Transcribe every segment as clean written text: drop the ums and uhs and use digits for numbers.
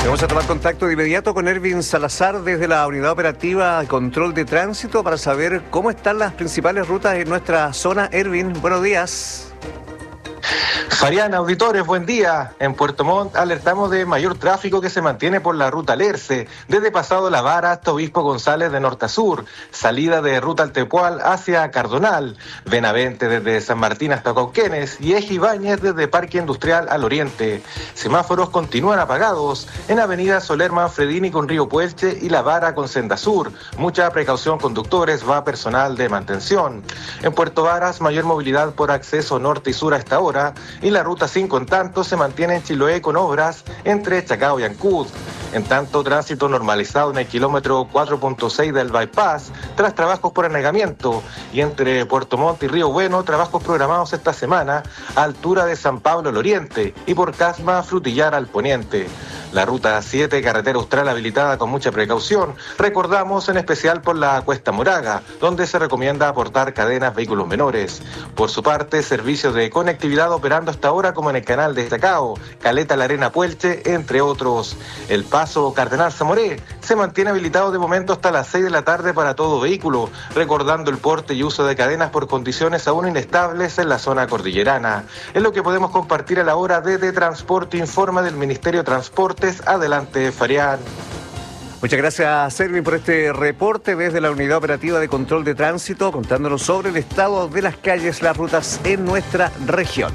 Vamos a tomar contacto de inmediato con Erwin Salazar desde la Unidad Operativa de Control de Tránsito para saber cómo están las principales rutas en nuestra zona. Erwin, buenos días. Fariana, auditores, buen día. En Puerto Montt alertamos de mayor tráfico que se mantiene por la ruta Lerce, desde Pasado La Vara hasta Obispo González de norte a sur, salida de ruta Altepual hacia Cardonal, Benavente desde San Martín hasta Cauquenes y Eje Ibáñez desde Parque Industrial al oriente. Semáforos continúan apagados en Avenida Soler Manfredini con Río Puelche y La Vara con Senda Sur. Mucha precaución, conductores, va personal de mantención. En Puerto Varas, mayor movilidad por acceso norte y sur a esta hora, y la ruta 5 en tanto se mantiene en Chiloé con obras entre Chacao y Ancud. En tanto, tránsito normalizado en el kilómetro 4.6 del bypass tras trabajos por anegamiento, y entre Puerto Montt y Río Bueno trabajos programados esta semana a altura de San Pablo al oriente y por Casma Frutillar al poniente. La ruta 7, carretera austral habilitada con mucha precaución, recordamos en especial por la Cuesta Moraga, donde se recomienda aportar cadenas vehículos menores. Por su parte, servicios de conectividad operando hasta ahora como en el canal de Chacao, Caleta La Arena Puelche, entre otros. El paso Cardenal Zamoré se mantiene habilitado de momento hasta las 6 de la tarde para todo vehículo, recordando el porte y uso de cadenas por condiciones aún inestables en la zona cordillerana. Es lo que podemos compartir a la hora de Transporte, informa del Ministerio de Transportes. Adelante, Farián. Muchas gracias, Erwin, por este reporte desde la Unidad Operativa de Control de Tránsito, contándonos sobre el estado de las calles, las rutas en nuestra región.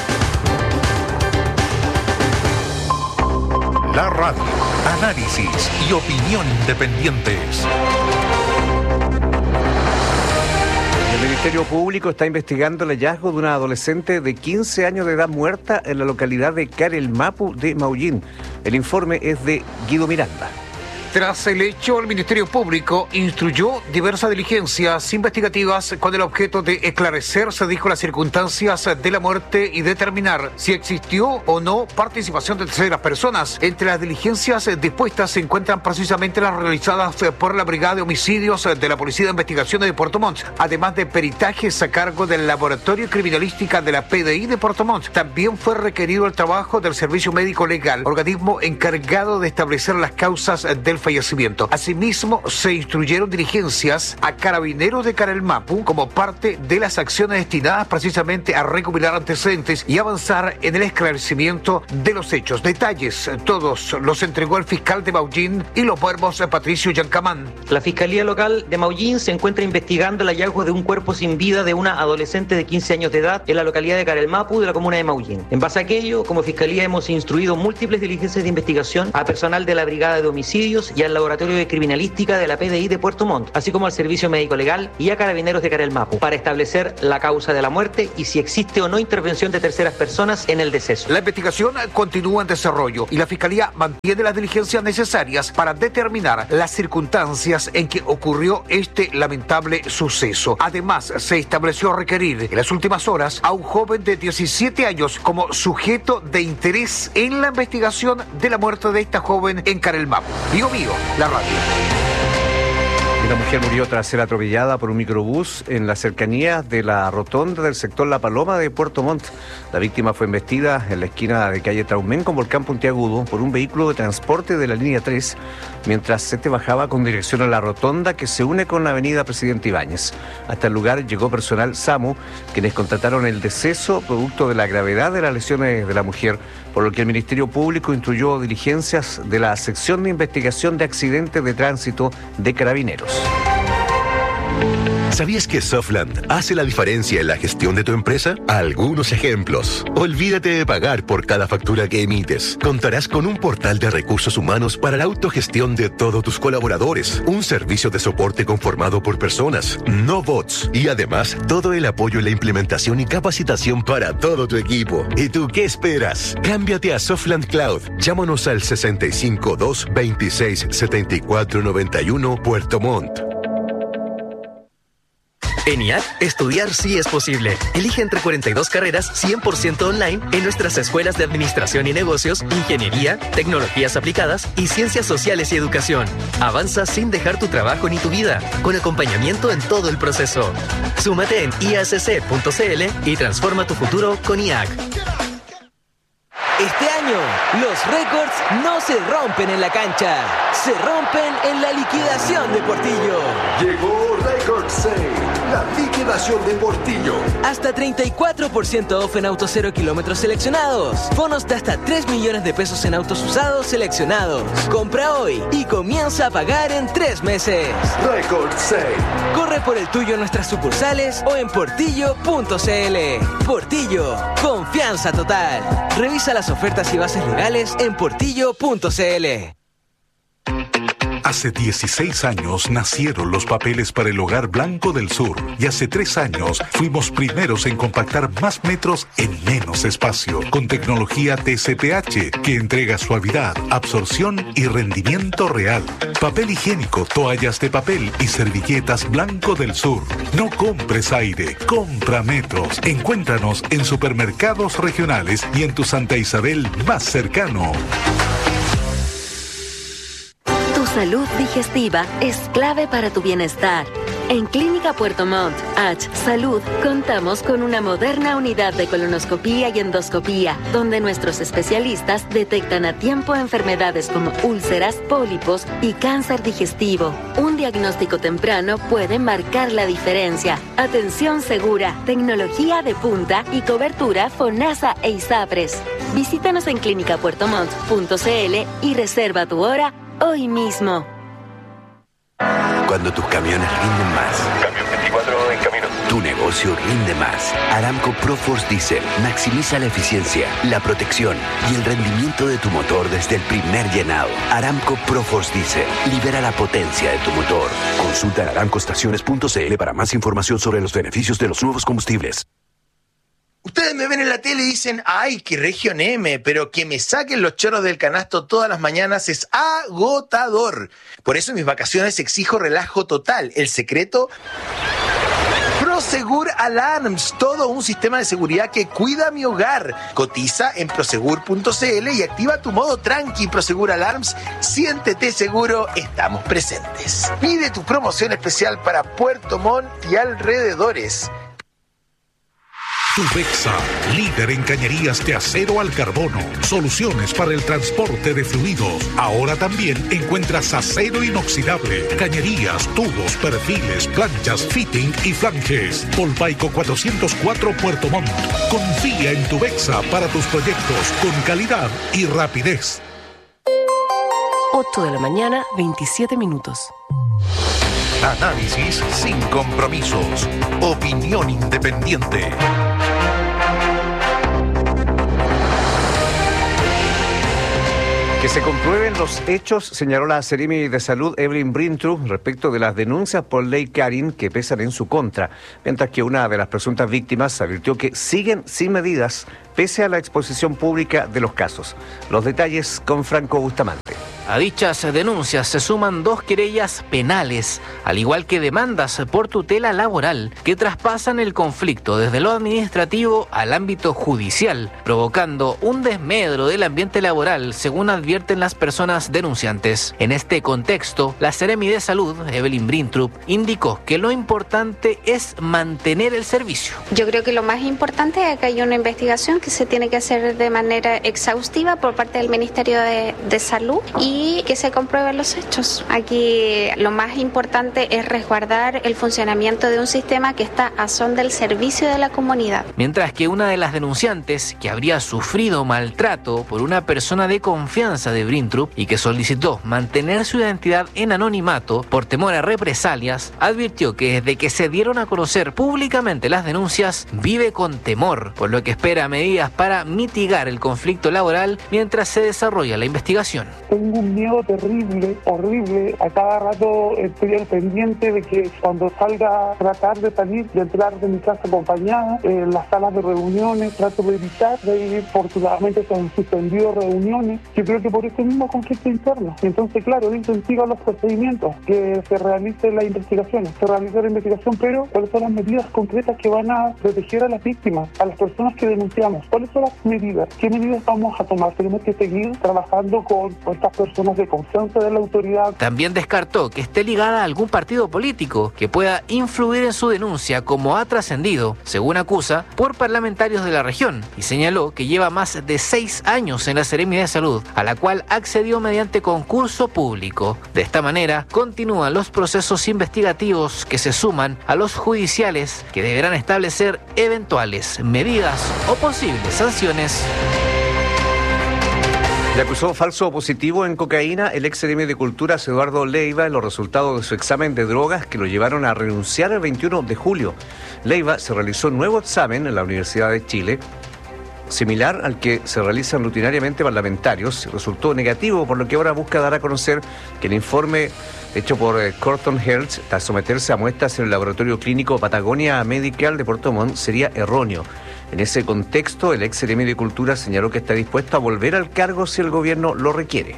La radio, análisis y opinión independientes. El Ministerio Público está investigando el hallazgo de una adolescente de 15 años de edad muerta en la localidad de Carelmapu de Maullín. El informe es de Guido Miranda. Tras el hecho, el Ministerio Público instruyó diversas diligencias investigativas con el objeto de esclarecer, se dijo, las circunstancias de la muerte y determinar si existió o no participación de terceras personas. Entre las diligencias dispuestas se encuentran precisamente las realizadas por la Brigada de Homicidios de la Policía de Investigaciones de Puerto Montt, además de peritajes a cargo del Laboratorio de Criminalística de la PDI de Puerto Montt. También fue requerido el trabajo del Servicio Médico Legal, organismo encargado de establecer las causas del fallecimiento. Asimismo, se instruyeron diligencias a Carabineros de Carelmapu como parte de las acciones destinadas precisamente a recopilar antecedentes y avanzar en el esclarecimiento de los hechos. Detalles, todos los entregó el fiscal de Maullín y Los Muermos, Patricio Yancamán. La Fiscalía Local de Maullín se encuentra investigando el hallazgo de un cuerpo sin vida de una adolescente de 15 años de edad en la localidad de Carelmapu de la comuna de Maullín. En base a aquello, como Fiscalía hemos instruido múltiples diligencias de investigación a personal de la Brigada de Homicidios y al Laboratorio de Criminalística de la PDI de Puerto Montt, así como al Servicio Médico Legal y a Carabineros de Carelmapu, para establecer la causa de la muerte y si existe o no intervención de terceras personas en el deceso. La investigación continúa en desarrollo y la Fiscalía mantiene las diligencias necesarias para determinar las circunstancias en que ocurrió este lamentable suceso. Además, se estableció requerir en las últimas horas a un joven de 17 años como sujeto de interés en la investigación de la muerte de esta joven en Carelmapu. Mío, la radio. Una mujer murió tras ser atropellada por un microbús en las cercanías de la rotonda del sector La Paloma de Puerto Montt. La víctima fue embestida en la esquina de calle Traumén con Volcán Puntiagudo por un vehículo de transporte de la línea 3, mientras se bajaba con dirección a la rotonda que se une con la avenida Presidente Ibáñez. Hasta el lugar llegó personal SAMU, quienes constataron el deceso producto de la gravedad de las lesiones de la mujer, por lo que el Ministerio Público instruyó diligencias de la Sección de Investigación de Accidentes de Tránsito de Carabineros. ¿Sabías que Softland hace la diferencia en la gestión de tu empresa? Algunos ejemplos. Olvídate de pagar por cada factura que emites. Contarás con un portal de recursos humanos para la autogestión de todos tus colaboradores. Un servicio de soporte conformado por personas, no bots. Y además, todo el apoyo en la implementación y capacitación para todo tu equipo. ¿Y tú qué esperas? Cámbiate a Softland Cloud. Llámanos al 652 26 74 91 Puerto Montt. En IAC, estudiar sí es posible. Elige entre 42 carreras 100% online en nuestras escuelas de Administración y Negocios, Ingeniería, Tecnologías Aplicadas y Ciencias Sociales y Educación. Avanza sin dejar tu trabajo ni tu vida, con acompañamiento en todo el proceso. Súmate en iacc.cl y transforma tu futuro con IAC. Este año año. Los récords no se rompen en la cancha, se rompen en la liquidación de Portillo. Llegó Record Sale, la liquidación de Portillo. Hasta 34% off en autos 0 kilómetros seleccionados. Bonos de hasta 3 millones de pesos en autos usados seleccionados. Compra hoy y comienza a pagar en 3 meses. Record Sale. Corre por el tuyo en nuestras sucursales o en portillo.cl. Portillo, confianza total. Revisa las ofertas y bases legales en portillo.cl. Hace 16 años nacieron los papeles para el Hogar Blanco del Sur y hace 3 años fuimos primeros en compactar más metros en menos espacio con tecnología TCPH que entrega suavidad, absorción y rendimiento real. Papel higiénico, toallas de papel y servilletas Blanco del Sur. No compres aire, compra metros. Encuéntranos en supermercados regionales y en tu Santa Isabel más cercano. Salud digestiva es clave para tu bienestar. En Clínica Puerto Montt, H Salud, contamos con una moderna unidad de colonoscopía y endoscopía, donde nuestros especialistas detectan a tiempo enfermedades como úlceras, pólipos y cáncer digestivo. Un diagnóstico temprano puede marcar la diferencia. Atención segura, tecnología de punta y cobertura FONASA e ISAPRES. Visítanos en clinicapuertomont.cl y reserva tu hora hoy mismo. Cuando tus camiones rinden más. Camión 24 en camino. Tu negocio rinde más. Aramco ProForce Diesel maximiza la eficiencia, la protección y el rendimiento de tu motor desde el primer llenado. Aramco ProForce Diesel libera la potencia de tu motor. Consulta aramcoestaciones.cl para más información sobre los beneficios de los nuevos combustibles. Ustedes me ven en la tele y dicen, ¡ay, qué región M! Pero que me saquen los chorros del canasto todas las mañanas es agotador. Por eso en mis vacaciones exijo relajo total. El secreto... Prosegur Alarms, todo un sistema de seguridad que cuida mi hogar. Cotiza en prosegur.cl y activa tu modo tranqui. Prosegur Alarms, siéntete seguro, estamos presentes. Pide tu promoción especial para Puerto Montt y alrededores. Tubexa, líder en cañerías de acero al carbono. Soluciones para el transporte de fluidos. Ahora también encuentras acero inoxidable, cañerías, tubos, perfiles, planchas, fitting y flanges. Polpaico 404 Puerto Montt. Confía en Tubexa para tus proyectos con calidad y rapidez. 8 de la mañana, 27 minutos. Análisis sin compromisos. Opinión independiente. Que se comprueben los hechos, señaló la Seremi de Salud Evelyn Brintrup respecto de las denuncias por ley Karin que pesan en su contra, mientras que una de las presuntas víctimas advirtió que siguen sin medidas pese a la exposición pública de los casos. Los detalles con Franco Bustamante. A dichas denuncias se suman 2 querellas penales, al igual que demandas por tutela laboral, que traspasan el conflicto desde lo administrativo al ámbito judicial, provocando un desmedro del ambiente laboral, según advierten las personas denunciantes. En este contexto, la Seremi de Salud, Evelyn Brintrup, indicó que lo importante es mantener el servicio. Yo creo que lo más importante es que hay una investigación que se tiene que hacer de manera exhaustiva por parte del Ministerio de Salud y que se comprueben los hechos. Aquí lo más importante es resguardar el funcionamiento de un sistema que está a son del servicio de la comunidad. Mientras que una de las denunciantes, que habría sufrido maltrato por una persona de confianza de Brintrup y que solicitó mantener su identidad en anonimato por temor a represalias, advirtió que desde que se dieron a conocer públicamente las denuncias, vive con temor, por lo que espera medidas para mitigar el conflicto laboral mientras se desarrolla la investigación. Tengo un miedo terrible, horrible. A cada rato estoy al pendiente de que cuando salga a tratar de salir, de entrar de mi casa acompañada, en las salas de reuniones, trato de evitar de ir. Afortunadamente se han suspendido reuniones. Yo creo que por ese mismo conflicto interno. Entonces, claro, intensiva los procedimientos, que se realice la investigación. Pero ¿cuáles son las medidas concretas que van a proteger a las víctimas, a las personas que denunciamos? ¿Cuáles son las medidas? ¿Qué medidas vamos a tomar? Tenemos que seguir trabajando con estas personas personas de confianza de la autoridad. También descartó que esté ligada a algún partido político que pueda influir en su denuncia, como ha trascendido, según acusa, por parlamentarios de la región, y señaló que lleva más de 6 años en la Seremia de Salud, a la cual accedió mediante concurso público. De esta manera, continúan los procesos investigativos que se suman a los judiciales, que deberán establecer eventuales medidas o posibles sanciones. Le acusó falso positivo en cocaína el ex CDM de Culturas Eduardo Leiva en los resultados de su examen de drogas que lo llevaron a renunciar el 21 de julio. Leiva se realizó un nuevo examen en la Universidad de Chile, similar al que se realizan rutinariamente parlamentarios. Resultó negativo, por lo que ahora busca dar a conocer que el informe hecho por Corton Health, tras someterse a muestras en el laboratorio clínico Patagonia Medical de Puerto Montt, sería erróneo. En ese contexto, el ex CDM de Cultura señaló que está dispuesto a volver al cargo si el gobierno lo requiere.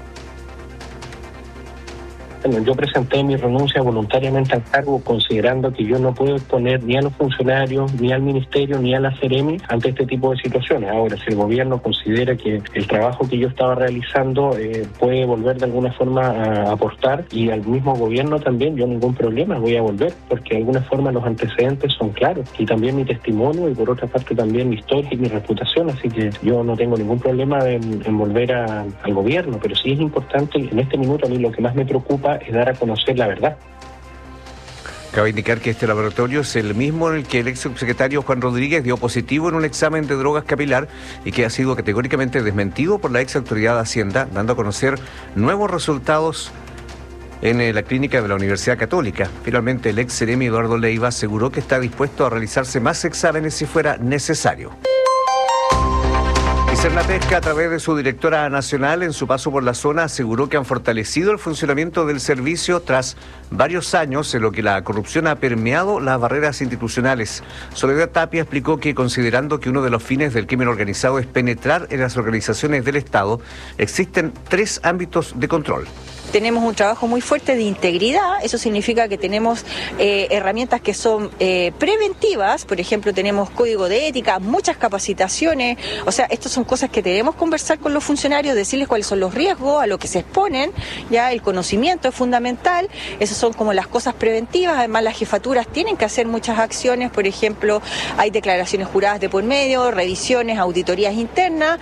Bueno, yo presenté mi renuncia voluntariamente al cargo considerando que yo no puedo exponer ni a los funcionarios, ni al Ministerio, ni a la Seremi ante este tipo de situaciones. Ahora, si el gobierno considera que el trabajo que yo estaba realizando puede volver de alguna forma a aportar, y al mismo gobierno también, yo ningún problema, voy a volver, porque de alguna forma los antecedentes son claros, y también mi testimonio, y por otra parte también mi historia y mi reputación, así que yo no tengo ningún problema en volver al gobierno, pero sí es importante, en este minuto a mí lo que más me preocupa es dar a conocer la verdad. Cabe indicar que este laboratorio es el mismo en el que el ex subsecretario Juan Rodríguez dio positivo en un examen de drogas capilar y que ha sido categóricamente desmentido por la ex autoridad de Hacienda, dando a conocer nuevos resultados en la clínica de la Universidad Católica. Finalmente, el ex Seremi Eduardo Leiva aseguró que está dispuesto a realizarse más exámenes si fuera necesario. Cernapesca, a través de su directora nacional, en su paso por la zona, aseguró que han fortalecido el funcionamiento del servicio tras varios años en lo que la corrupción ha permeado las barreras institucionales. Soledad Tapia explicó que, considerando que uno de los fines del crimen organizado es penetrar en las organizaciones del Estado, existen 3 ámbitos de control. Tenemos un trabajo muy fuerte de integridad, eso significa que tenemos herramientas que son preventivas, por ejemplo tenemos código de ética, muchas capacitaciones, o sea, estas son cosas que debemos conversar con los funcionarios, decirles cuáles son los riesgos, a lo que se exponen, ya el conocimiento es fundamental, esas son como las cosas preventivas. Además las jefaturas tienen que hacer muchas acciones, por ejemplo hay declaraciones juradas de por medio, revisiones, auditorías internas.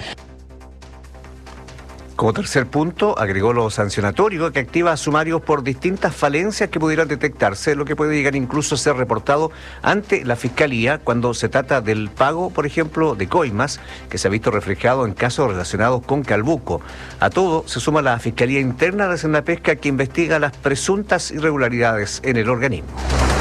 Como tercer punto, agregó lo sancionatorio, que activa sumarios por distintas falencias que pudieran detectarse, lo que puede llegar incluso a ser reportado ante la Fiscalía cuando se trata del pago, por ejemplo, de coimas, que se ha visto reflejado en casos relacionados con Calbuco. A todo se suma la Fiscalía Interna de Cernapesca, que investiga las presuntas irregularidades en el organismo.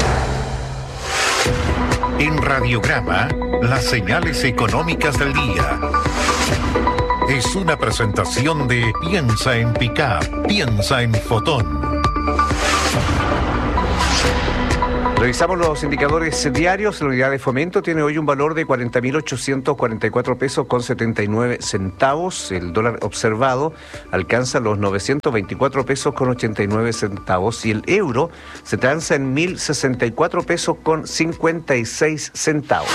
En Radiograma, las señales económicas del día. Es una presentación de Piensa en Pickup, piensa en Fotón. Revisamos los indicadores diarios. La unidad de fomento tiene hoy un valor de 40.844 pesos con 79 centavos. El dólar observado alcanza los 924 pesos con 89 centavos y el euro se transa en 1.064 pesos con 56 centavos.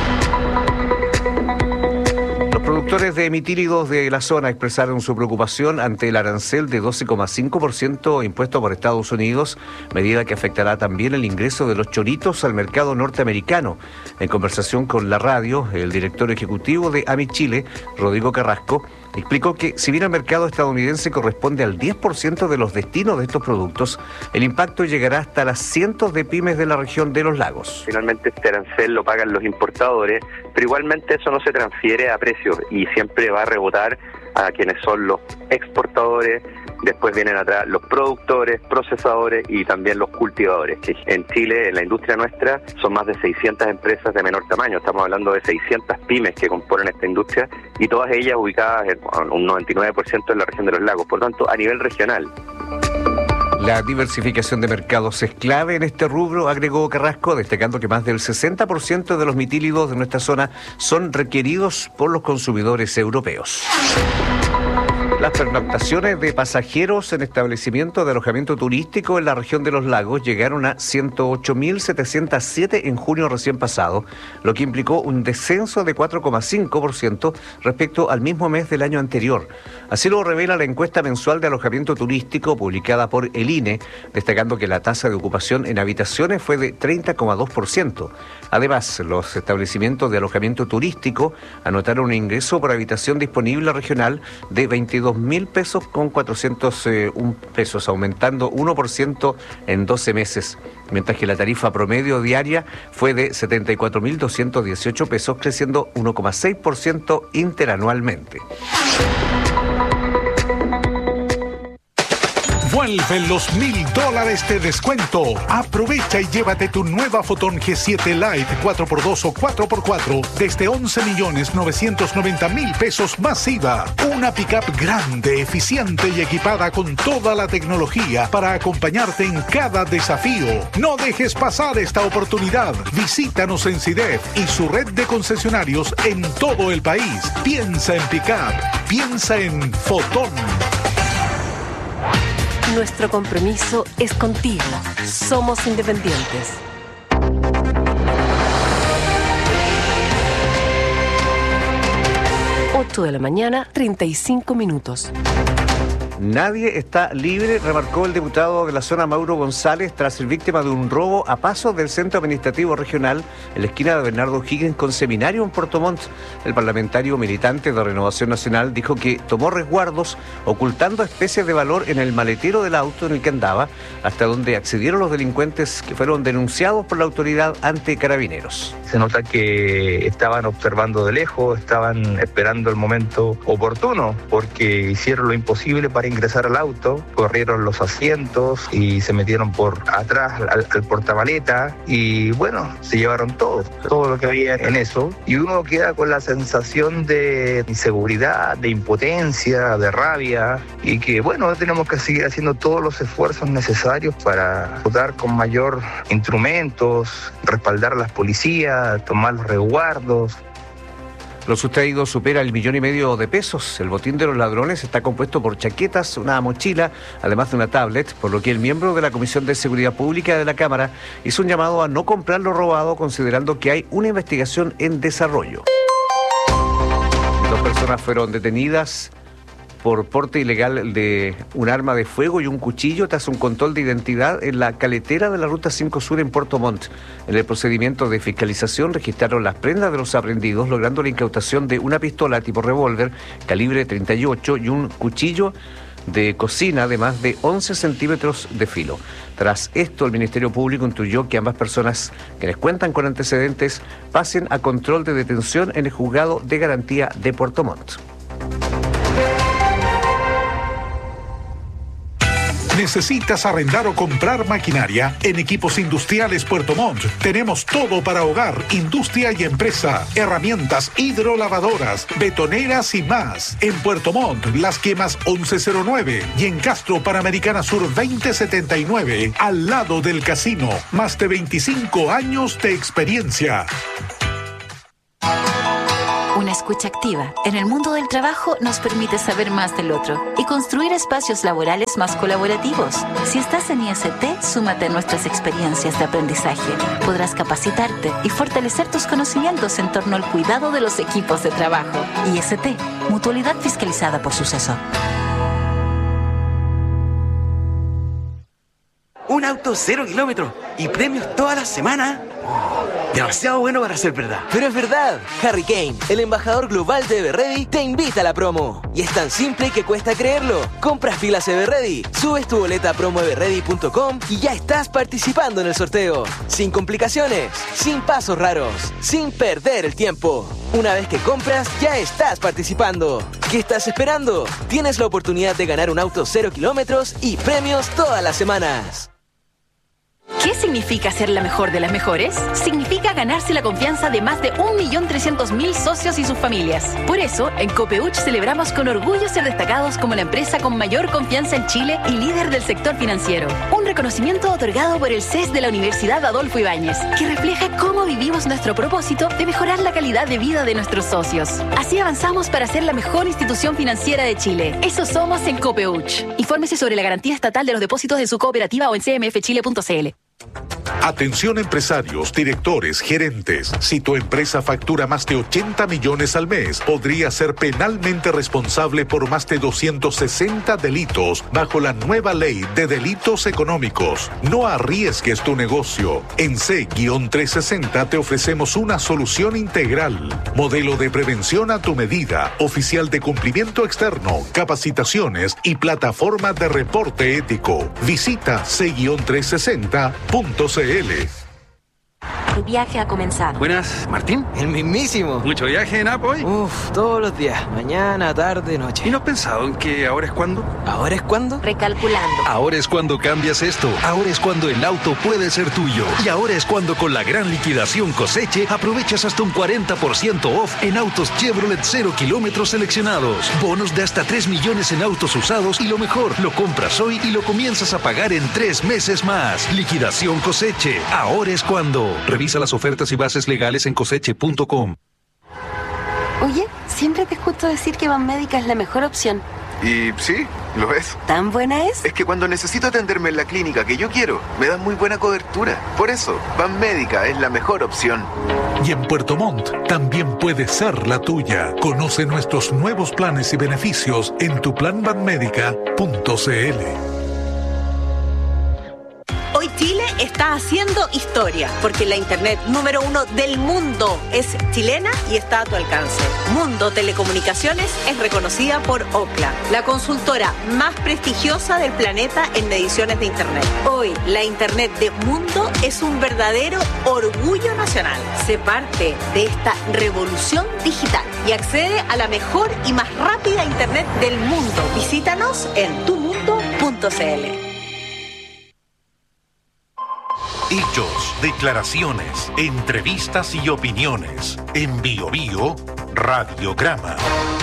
Productores de emitílidos de la zona expresaron su preocupación ante el arancel de 12,5% impuesto por Estados Unidos, medida que afectará también el ingreso de los choritos al mercado norteamericano. En conversación con la radio, el director ejecutivo de AMI Chile, Rodrigo Carrasco, explicó que si bien el mercado estadounidense corresponde al 10% de los destinos de estos productos, el impacto llegará hasta las cientos de pymes de la región de los lagos. Finalmente este arancel lo pagan los importadores, pero igualmente eso no se transfiere a precios y siempre va a rebotar a quienes son los exportadores. Después vienen atrás los productores, procesadores y también los cultivadores, que en Chile, en la industria nuestra, son más de 600 empresas de menor tamaño. Estamos hablando de 600 pymes que componen esta industria y todas ellas ubicadas en un 99% en la región de los lagos, por tanto, a nivel regional. La diversificación de mercados es clave en este rubro, agregó Carrasco, destacando que más del 60% de los mitílidos de nuestra zona son requeridos por los consumidores europeos. Las pernoctaciones de pasajeros en establecimientos de alojamiento turístico en la región de los lagos llegaron a 108.707 en junio recién pasado, lo que implicó un descenso de 4,5% respecto al mismo mes del año anterior. Así lo revela la encuesta mensual de alojamiento turístico publicada por el INE, destacando que la tasa de ocupación en habitaciones fue de 30,2%. Además, los establecimientos de alojamiento turístico anotaron un ingreso por habitación disponible regional de 22.000 pesos con 401 pesos, aumentando 1% en 12 meses, mientras que la tarifa promedio diaria fue de 74.218 pesos, creciendo 1,6% interanualmente. Vuelven los $1,000 de descuento. Aprovecha y llévate tu nueva Foton G7 Lite 4x2 o 4x4 desde 11.990.000 pesos más IVA. Una pickup grande, eficiente y equipada con toda la tecnología para acompañarte en cada desafío. No dejes pasar esta oportunidad. Visítanos en CIDEF y su red de concesionarios en todo el país. Piensa en pickup. Piensa en Foton. Nuestro compromiso es contigo. Somos independientes. 8 de la mañana, 35 minutos. Nadie está libre, remarcó el diputado de la zona Mauro González tras ser víctima de un robo a pasos del Centro Administrativo Regional en la esquina de Bernardo Higgins con Seminario en Puerto Montt. El parlamentario militante de Renovación Nacional dijo que tomó resguardos ocultando especies de valor en el maletero del auto en el que andaba, hasta donde accedieron los delincuentes que fueron denunciados por la autoridad ante Carabineros. Se nota que estaban observando de lejos, estaban esperando el momento oportuno, porque hicieron lo imposible para ingresar al auto, corrieron los asientos y se metieron por atrás al portamaleta y bueno, se llevaron todo lo que había en eso, y uno queda con la sensación de inseguridad, de impotencia, de rabia, y que bueno, tenemos que seguir haciendo todos los esfuerzos necesarios para dotar con mayor instrumentos, respaldar a las policías, tomar los resguardos. Lo sustraído supera el 1,5 millones de pesos. El botín de los ladrones está compuesto por chaquetas, una mochila, además de una tablet, por lo que el miembro de la Comisión de Seguridad Pública de la Cámara hizo un llamado a no comprar lo robado, considerando que hay una investigación en desarrollo. 2 personas fueron detenidas por porte ilegal de un arma de fuego y un cuchillo tras un control de identidad en la caletera de la Ruta 5 Sur en Puerto Montt. En el procedimiento de fiscalización registraron las prendas de los aprehendidos, logrando la incautación de una pistola tipo revólver calibre 38 y un cuchillo de cocina de más de 11 centímetros de filo. Tras esto, el Ministerio Público instruyó que ambas personas, quienes cuentan con antecedentes, pasen a control de detención en el Juzgado de Garantía de Puerto Montt. ¿Necesitas arrendar o comprar maquinaria? En Equipos Industriales Puerto Montt tenemos todo para hogar, industria y empresa. Herramientas hidrolavadoras, betoneras y más. En Puerto Montt, Las Quemas 1109 y en Castro Panamericana Sur 2079, al lado del casino. Más de 25 años de experiencia. Una escucha activa en el mundo del trabajo nos permite saber más del otro y construir espacios laborales más colaborativos. Si estás en IST, súmate a nuestras experiencias de aprendizaje. Podrás capacitarte y fortalecer tus conocimientos en torno al cuidado de los equipos de trabajo. IST, mutualidad fiscalizada por Suceso. Un auto 0 kilómetros y premios toda la semana. Demasiado bueno para ser verdad. Pero es verdad. Harry Kane, el embajador global de Everready, te invita a la promo. Y es tan simple que cuesta creerlo. Compras pilas Everready, subes tu boleta a promoeverready.com y ya estás participando en el sorteo. Sin complicaciones, sin pasos raros, sin perder el tiempo. Una vez que compras, ya estás participando. ¿Qué estás esperando? Tienes la oportunidad de ganar un auto 0 kilómetros y premios todas las semanas. ¿Qué significa ser la mejor de las mejores? Significa ganarse la confianza de más de 1.300.000 socios y sus familias. Por eso, en Copeuch celebramos con orgullo ser destacados como la empresa con mayor confianza en Chile y líder del sector financiero. Un reconocimiento otorgado por el CES de la Universidad Adolfo Ibáñez, que refleja cómo vivimos nuestro propósito de mejorar la calidad de vida de nuestros socios. Así avanzamos para ser la mejor institución financiera de Chile. Eso somos en Copeuch. Infórmese sobre la garantía estatal de los depósitos de su cooperativa o en cmfchile.cl. Atención empresarios, directores, gerentes. Si tu empresa factura más de 80 millones al mes, podría ser penalmente responsable por más de 260 delitos bajo la nueva ley de delitos económicos. No arriesgues tu negocio. En C-360 te ofrecemos una solución integral. Modelo de prevención a tu medida, oficial de cumplimiento externo, capacitaciones y plataforma de reporte ético. Visita C-360.cl. Tu viaje ha comenzado. Buenas, ¿Martín? El mismísimo. ¿Mucho viaje en Apoy? Todos los días. Mañana, tarde, noche. ¿Y no has pensado en que ahora es cuando? ¿Ahora es cuando? Recalculando. Ahora es cuando cambias esto. Ahora es cuando el auto puede ser tuyo. Y ahora es cuando con la gran liquidación Coseche aprovechas hasta un 40% off en autos Chevrolet 0 kilómetros seleccionados. Bonos de hasta 3 millones en autos usados y lo mejor, lo compras hoy y lo comienzas a pagar en 3 meses más. Liquidación Coseche. Ahora es cuando. Revisa las ofertas y bases legales en coseche.com. Oye, siempre te escucho decir que Banmédica es la mejor opción. Y sí, lo es. ¿Tan buena es? Es que cuando necesito atenderme en la clínica que yo quiero, me dan muy buena cobertura. Por eso, Banmédica es la mejor opción. Y en Puerto Montt también puede ser la tuya. Conoce nuestros nuevos planes y beneficios en tuplanbanmedica.cl. Hoy Chile está haciendo historia, porque la internet número 1 del mundo es chilena y está a tu alcance. Mundo Telecomunicaciones es reconocida por Ookla, la consultora más prestigiosa del planeta en mediciones de internet. Hoy, la internet de Mundo es un verdadero orgullo nacional. Sé parte de esta revolución digital y accede a la mejor y más rápida internet del mundo. Visítanos en tumundo.cl. Hechos, declaraciones, entrevistas y opiniones. En Bio Bio, Radiograma.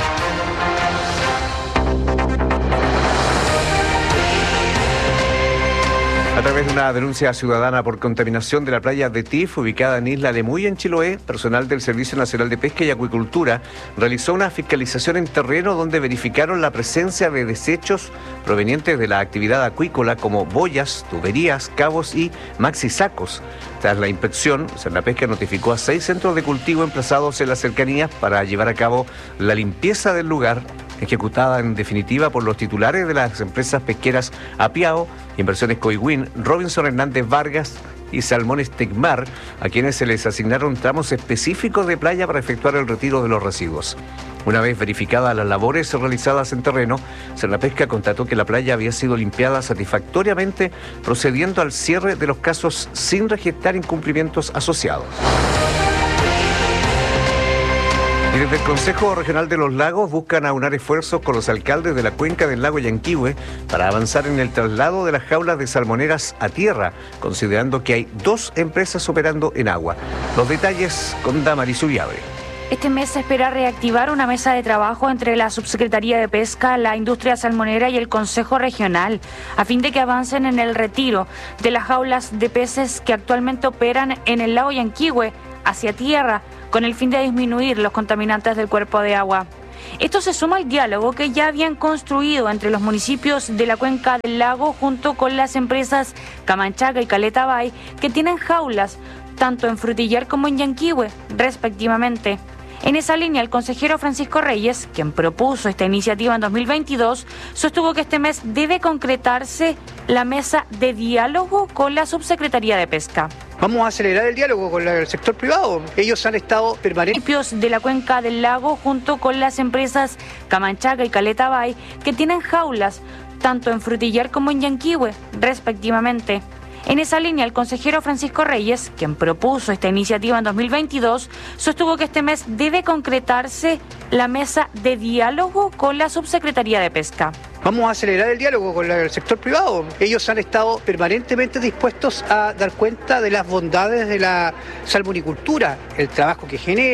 A través de una denuncia ciudadana por contaminación de la playa de Tif, ubicada en Isla Lemuy, en Chiloé, personal del Servicio Nacional de Pesca y Acuicultura realizó una fiscalización en terreno donde verificaron la presencia de desechos provenientes de la actividad acuícola como boyas, tuberías, cabos y maxisacos. Tras la inspección, Sernapesca notificó a 6 centros de cultivo emplazados en las cercanías para llevar a cabo la limpieza del lugar, ejecutada en definitiva por los titulares de las empresas pesqueras Apiao, Inversiones Coihuín, Robinson Hernández Vargas y Salmones Tecmar, a quienes se les asignaron tramos específicos de playa para efectuar el retiro de los residuos. Una vez verificadas las labores realizadas en terreno, Sernapesca constató que la playa había sido limpiada satisfactoriamente, procediendo al cierre de los casos sin registrar incumplimientos asociados. Y desde el Consejo Regional de los Lagos buscan aunar esfuerzos con los alcaldes de la cuenca del lago Yanquihue para avanzar en el traslado de las jaulas de salmoneras a tierra, considerando que hay 2 empresas operando en agua. Los detalles con Damaris Ubiabre. Este mes se espera reactivar una mesa de trabajo entre la Subsecretaría de Pesca, la Industria Salmonera y el Consejo Regional, a fin de que avancen en el retiro de las jaulas de peces que actualmente operan en el lago Yanquihue hacia tierra, con el fin de disminuir los contaminantes del cuerpo de agua. Esto se suma al diálogo que ya habían construido entre los municipios de la cuenca del lago junto con las empresas Camanchaca y Caleta Bay, que tienen jaulas tanto en Frutillar como en Yanquihue, respectivamente. En esa línea, el consejero Francisco Reyes, quien propuso esta iniciativa en 2022, sostuvo que este mes debe concretarse la mesa de diálogo con la Subsecretaría de Pesca. Vamos a acelerar el diálogo con el sector privado. Ellos han estado permanentes. Municipios de la cuenca del lago junto con las empresas Camanchaca y Caleta Bay, que tienen jaulas tanto en Frutillar como en Yanquihue, respectivamente. En esa línea, el consejero Francisco Reyes, quien propuso esta iniciativa en 2022, sostuvo que este mes debe concretarse la mesa de diálogo con la Subsecretaría de Pesca. Vamos a acelerar el diálogo con el sector privado. Ellos han estado permanentemente dispuestos a dar cuenta de las bondades de la salmonicultura, el trabajo que genera.